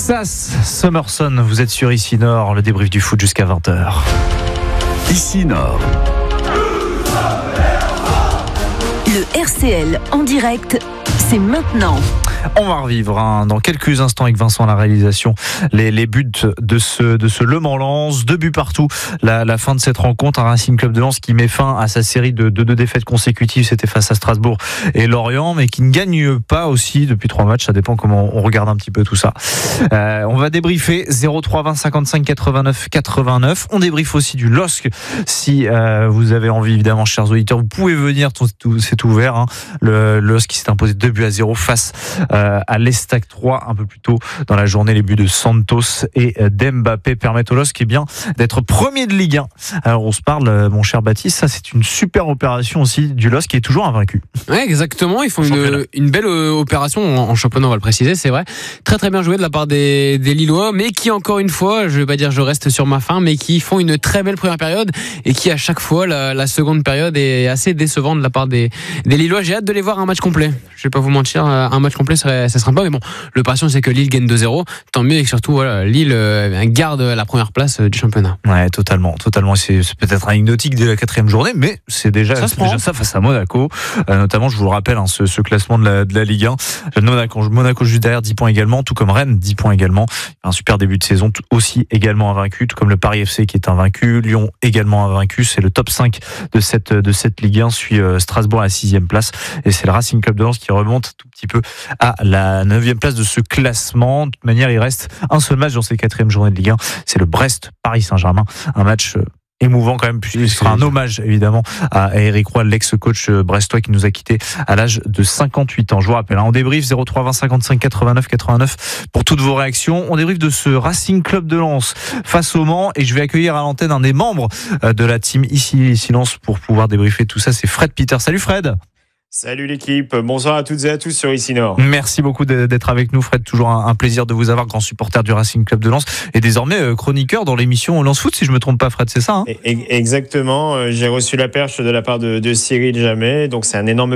Texas, Summerson, vous êtes sur Ici Nord, le débrief du foot jusqu'à 20h. Ici Nord. Le RCL en direct, c'est maintenant. On va revivre dans quelques instants avec Vincent à la réalisation les buts de ce Le Mans-Lens. 2 buts partout. La fin de cette rencontre, un Racing Club de Lens qui met fin à sa série de 2 défaites consécutives. C'était face à Strasbourg et Lorient, mais qui ne gagne pas aussi depuis 3 matchs. Ça dépend comment on regarde un petit peu tout ça. On va débriefer 03 20 55 89 89. On débriefe aussi du LOSC. Si vous avez envie, évidemment, chers auditeurs, vous pouvez venir. C'est ouvert. Le LOSC qui s'est imposé 2-0 face à l'Estac 3 un peu plus tôt dans la journée. Les buts de Santos et d'Mbappé permettent au LOSC d'être premier de Ligue 1. Alors on se parle, mon cher Baptiste, ça c'est une super opération aussi du LOSC qui est toujours invaincu. Oui, exactement, ils font une belle opération en championnat, on va le préciser, c'est vrai. Très très bien joué de la part des Lillois, mais qui encore une fois, je vais pas dire je reste sur ma faim, mais qui font une très belle première période et qui à chaque fois la seconde période est assez décevante de la part des Lillois. J'ai hâte de les voir un match complet. Je vais pas vous mentir, un match complet ça sera pas, mais bon, le patient c'est que Lille gagne 2-0, tant mieux, et que surtout voilà, Lille garde la première place du championnat. Ouais, totalement. C'est peut-être anecdotique dès la 4e journée, mais c'est déjà ça face à Monaco. Notamment, je vous le rappelle, ce classement de la Ligue 1. Monaco juste derrière, 10 points également, tout comme Rennes, 10 points également. Un super début de saison, aussi également invaincu, tout comme le Paris FC qui est invaincu, Lyon également invaincu. C'est le top 5 de cette Ligue 1, suit Strasbourg à la 6e place, et c'est le Racing Club de Lens qui remonte tout petit peu à la 9e place de ce classement. De toute manière, il reste un seul match dans ces 4e journées de Ligue 1, c'est le Brest-Paris Saint-Germain, un match émouvant quand même, puisque ce sera un hommage évidemment à Eric Roy, l'ex-coach brestois qui nous a quittés à l'âge de 58 ans. Je vous rappelle, on débrief 03 20 55 89 89 pour toutes vos réactions. On débrief de ce Racing Club de Lens face au Mans, et je vais accueillir à l'antenne un des membres de la team Ici Lens pour pouvoir débriefer tout ça. C'est Fred Peter. Salut Fred. Salut l'équipe, bonsoir à toutes et à tous sur Ici Nord. Merci beaucoup d'être avec nous Fred, toujours un plaisir de vous avoir, grand supporter du Racing Club de Lens et désormais chroniqueur dans l'émission Lens Foot, si je me trompe pas Fred, c'est ça Exactement, j'ai reçu la perche de la part de Cyril Jamais, donc c'est un énorme